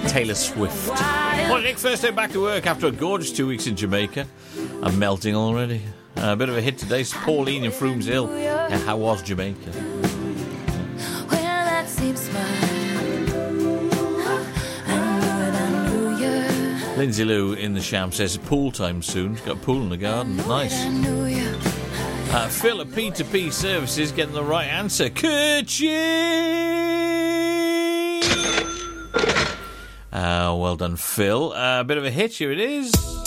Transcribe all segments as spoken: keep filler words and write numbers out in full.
Taylor Swift. Well, Nick, first day back to work after a gorgeous two weeks in Jamaica. I'm melting already. Uh, a bit of a hit today. It's Pauline in Frooms Hill. Yeah, how was Jamaica? Well, that seems fine. I knew it, I knew you. Lindsay Lou in the Sham says pool time soon. She's got a pool in the garden. Nice. Uh, Phil at P two P Services getting the right answer. Could you? Uh, well done, Phil. A uh, bit of a hit. Here it is.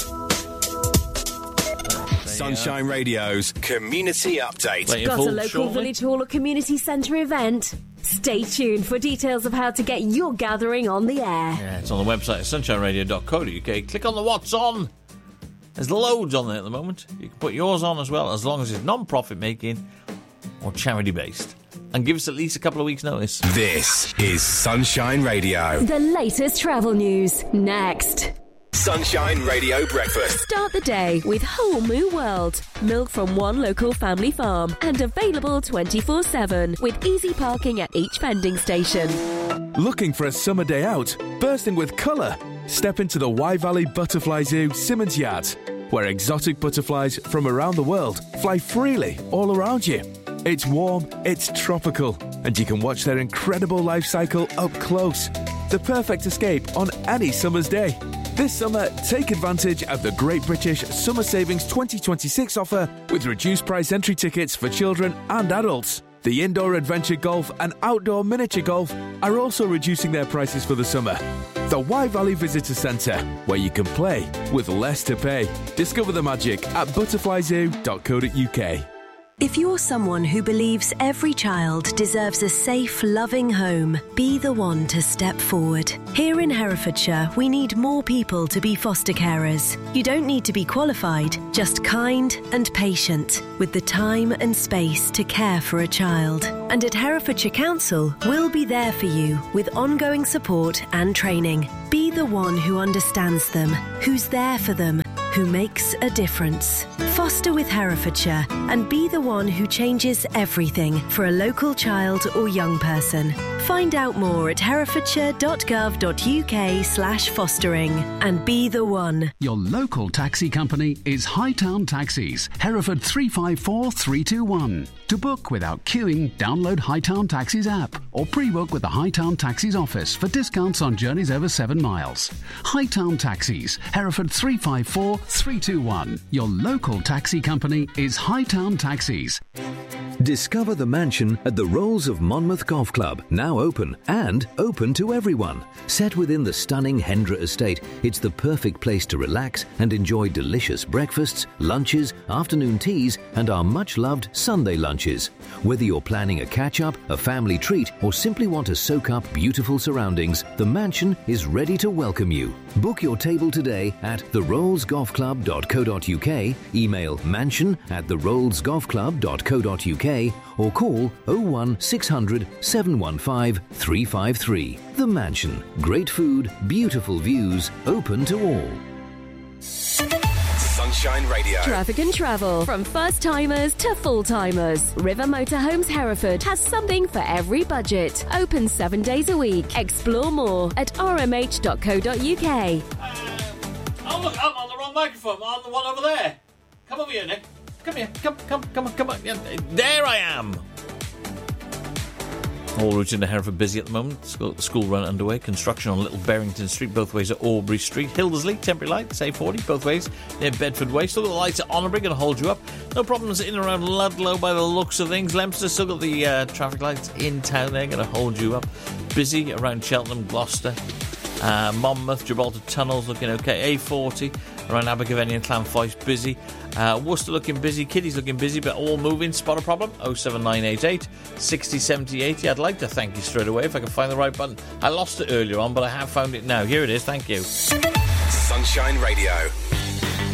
Sunshine Radio's Community Update. Got a local shortly. Village hall or community centre event? Stay tuned for details of how to get your gathering on the air. Yeah, it's on the website sunshine radio dot co dot uk. Click on the What's On. There's loads on there at the moment. You can put yours on as well, as long as it's non-profit making or charity based. And give us at least a couple of weeks' notice. This is Sunshine Radio. The latest travel news next. Sunshine Radio Breakfast. Start the day with Whole Moo World. Milk from one local family farm and available twenty-four seven with easy parking at each vending station. Looking for a summer day out? Bursting with colour? Step into the Wye Valley Butterfly Zoo, Simmons Yard, where exotic butterflies from around the world fly freely all around you. It's warm, it's tropical, and you can watch their incredible life cycle up close. The perfect escape on any summer's day. This summer, take advantage of the Great British Summer Savings twenty twenty-six offer with reduced price entry tickets for children and adults. The indoor adventure golf and outdoor miniature golf are also reducing their prices for the summer. The Wye Valley Visitor Centre, where you can play with less to pay. Discover the magic at butterfly zoo dot co dot uk. If you're someone who believes every child deserves a safe, loving home, be the one to step forward. Here in Herefordshire, we need more people to be foster carers. You don't need to be qualified, just kind and patient, with the time and space to care for a child. And at Herefordshire Council, we'll be there for you with ongoing support and training. Be the one who understands them, who's there for them, who makes a difference. Foster with Herefordshire and be the one who changes everything for a local child or young person. Find out more at herefordshire dot gov dot uk slash fostering and be the one. Your local taxi company is Hightown Taxis, Hereford three five four three two one. To book without queuing, download Hightown Taxis app or pre-book with the Hightown Taxis office for discounts on journeys over seven miles. Hightown Taxis, Hereford three five four three two one. Your local taxi company is Hightown Taxis. Discover the mansion at the Rolls of Monmouth Golf Club, now open and open to everyone. Set within the stunning Hendra estate, it's the perfect place to relax and enjoy delicious breakfasts, lunches, afternoon teas, and our much-loved Sunday lunches. Whether you're planning a catch-up, a family treat, or simply want to soak up beautiful surroundings, the mansion is ready to welcome you. Book your table today at the rolls golf club dot co dot uk, email mansion at the rolls golf club dot co dot uk, or call oh one six hundred seven one five three five three. The Mansion. Great food, beautiful views, open to all. Sunshine Radio. Traffic and travel. From first-timers to full-timers. River Motorhomes Hereford has something for every budget. Open seven days a week. Explore more at r m h dot co dot uk. Uh, oh, look, I'm on the wrong microphone. I'm on the one over there. Come over here, Nick. Come here. Come, come, come on, come on. There I am. All routes into Hereford busy at the moment. School, school run underway. Construction on Little Berrington Street, both ways at Aubrey Street. Hildersley, temporary lights, A forty, both ways near Bedford Way. Still got the lights at Honourbury, going to hold you up. No problems in and around Ludlow by the looks of things. Leinster still got the uh, traffic lights in town there, going to hold you up. Busy around Cheltenham, Gloucester. Uh, Monmouth, Gibraltar Tunnels looking okay. A forty around Abergavenny and Llanffoes busy. Uh, Worcester looking busy. Kiddy's looking busy, but all moving. Spot a problem? oh seven nine eight eight sixty seventy eighty. I'd like to thank you straight away if I can find the right button. I lost it earlier on, but I have found it now. Here it is. Thank you. Sunshine Radio.